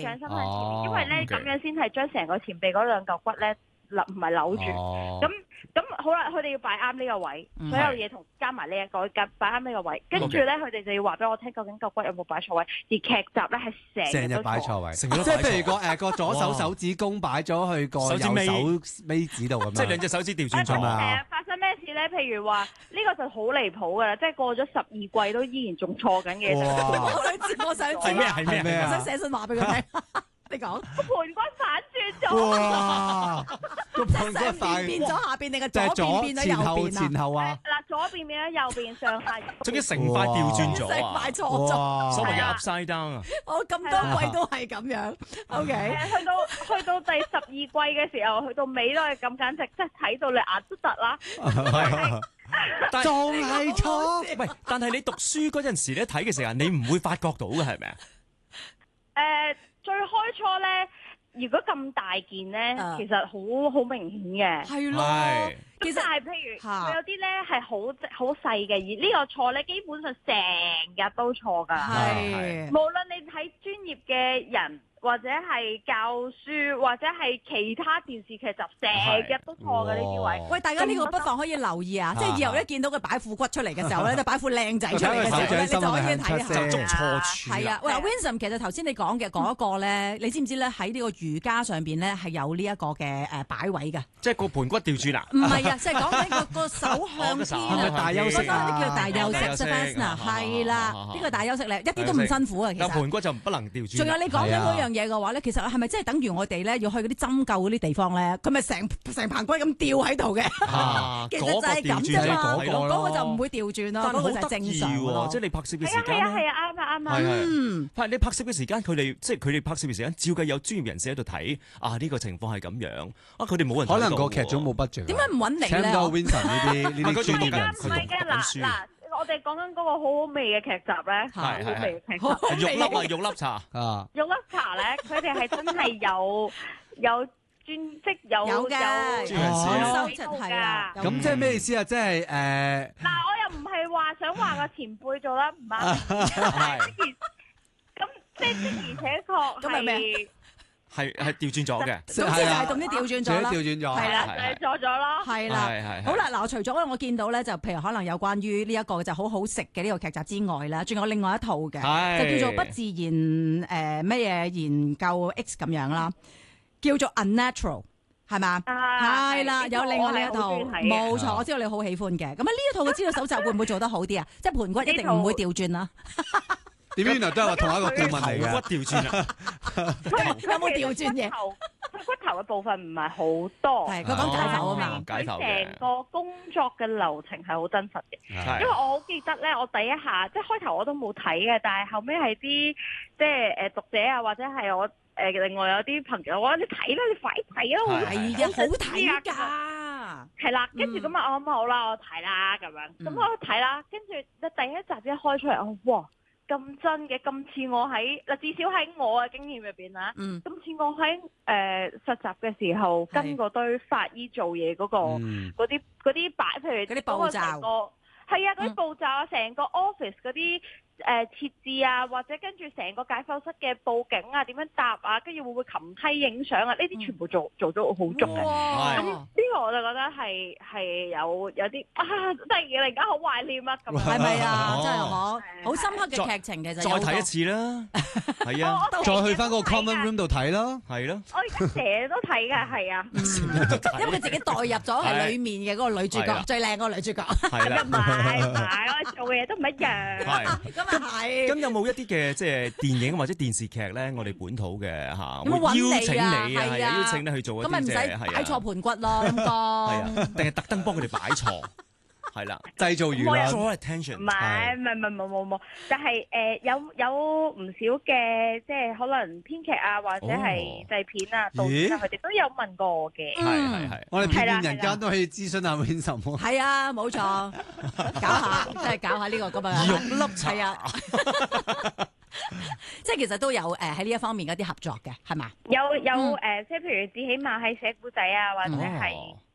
掌心向前面，因為咧咁樣先係將成個前臂嗰兩嚿骨咧唔係扭住。咁好啦，佢哋要擺啱呢個位，所有嘢同加埋呢一個擺啱呢個位，跟住咧佢哋就要話俾我聽究竟嚿骨有冇擺錯位。而劇集咧係成日擺錯位， 即係譬如個左手指公擺咗去個右手尾指度咁樣， 即係兩隻手指調轉咗嘛。發生咩事咧？譬如話呢個就好離譜噶啦，即係過咗12季都依然仲錯緊嘅。 我想知係咩？ 我想寫信話俾佢聽。你講個盤骨反轉咗， 哇！個盤骨變咗下邊定係左邊變咗右邊啊？ 前後啊！ 嗱，左邊變咗右邊，上下。 總之成塊調轉咗成塊錯咗， 所謂嘅 upside down 啊！ 我咁多季都係咁樣。OK， 去到第12季嘅時候，去到尾都係咁，簡直即係睇到你眼都突啦。 仲係錯。 喂，但係你讀書嗰陣時咧睇嘅時候，你唔會發覺到嘅係咪啊？ 最開初咧，如果咁大件咧，其實好明顯嘅。 係咯， 其實係譬如佢有啲咧係好細嘅，而呢個錯咧基本上成日都錯㗎。 係， 無論你睇專業嘅人，或者係教書，或者係其他電視劇集，成日都錯嘅呢啲位。 喂，大家呢個不妨可以留意啊！即係以後一見到佢擺副骨出嚟嘅時候咧，就擺副靚仔出嚟嘅時候咧，你就可以睇下。 就捉錯處。 係啊，喂 ，Vincent，其實頭先你講嘅嗰一個咧，你知唔知咧喺呢個瑜伽上邊咧係有呢一個嘅擺位嘅？ 即係個盤骨調轉啦。 唔係啊，即係講緊個手向天啊， 大休息啊，呢叫大休息 Savasana， 係啦，呢個大休息咧一啲都唔辛苦啊，其實。 但盤骨就不能調轉。 仲有你講緊嗰樣嘢嘅話咧，其實係咪即係等於我哋咧要去嗰啲針灸嗰啲地方咧？佢咪成棚骨咁吊喺度嘅？其實就係咁啫嘛。嗰個就唔會調轉咯，嗰個就係正常咯。 即係你拍攝嘅時間係啊，啱啊。 你拍攝嘅時間，佢哋拍攝嘅時間，照計有專業人士喺度睇啊！呢個情況係咁樣啊，佢哋冇人可能個劇組冇 budget。 點解唔揾你咧？ 請到 Vincent 呢啲專業人士。 唔係嘅，嗱，我哋講緊嗰個好好味嘅劇集咧，好味嘅劇集， 肉粒茶啊， 肉粒茶咧，佢哋係真係有專職有嘅專業人士收出係啊。 咁即係咩意思啊？即係嗱，我又唔係話想話個前輩做得唔啱，咁即係而且確係。 係調轉咗嘅， 總之係總之調轉咗啦， 係啦，就係錯咗咯， 係啦，好啦，嗱，除咗我見到咧，就譬如可能有關於呢一個就好好食嘅呢個劇集之外咧，仲有另外一套嘅，就叫做不自然咩嘢研究 X 咁樣啦，叫做 Unnatural 係嘛？係啦，有另外呢一套，冇錯，我知道你好喜歡嘅。咁啊，呢一套嘅資料搜集會唔會做得好啲啊？即係盤骨一定唔會調轉啦。 點解原來都係話同一個顧問嚟嘅？ 骨調轉啊！ 有冇調轉嘢？ 骨頭嘅部分唔係好多， 係佢講解剖啊嘛， 佢成個工作嘅流程係好真實嘅。因為我好記得咧，我第一下即係開頭我都冇睇嘅，但係後尾係啲即係讀者啊，或者係我另外有啲朋友話你睇啦，你快睇啊， 係啊，好睇㗎。 係啦，跟住咁啊，我諗好啦，我睇啦咁樣，咁我睇啦，跟住第一集一開出嚟，哇！咁真嘅，咁似我喺嗱，至少喺我嘅經驗入邊啦，咁似我喺實習嘅時候跟嗰堆法醫做嘢嗰個嗰啲擺，譬如嗰啲步驟， 係啊，嗰啲步驟啊，成個 office 嗰啲設置啊，或者跟住成個解剖室嘅佈景啊，點樣搭啊，跟住會唔會擒梯影相啊？呢啲全部做咗好足嘅。咁呢個我就覺得係有啲突然間好懷念啊！咁係咪啊？真係好深刻嘅劇情嘅，就再睇一次啦。係啊， 再去翻嗰個 common room 度睇咯。係咯。 我而家成日都睇㗎，係啊。 因為佢自己代入咗係裡面嘅嗰個女主角，最靚嗰個女主角。 係啦。唔係，我做嘅嘢都唔一樣。 咁有冇一啲嘅即係電影或者電視劇咧？我哋本土嘅嚇， 有冇邀請你啊？ 係啊，邀請你去做一啲咁咪唔使擺錯盤骨咯，咁講。 係啊，定係特登幫佢哋擺錯？係啦， 製造娛樂。 唔係，冇，但係有唔少嘅，即係可能編劇啊，或者係製片啊、導演啊，佢哋都有問過我嘅。 係， 我哋片段人間都可以諮詢下 Vincent。 係啊，冇錯，搞下即係搞下呢個咁啊。 肉粒茶。 係啊。即係其實都有喺呢一方面嗰啲合作嘅，係嘛？ 有即係譬如至起碼係寫故仔啊，或者係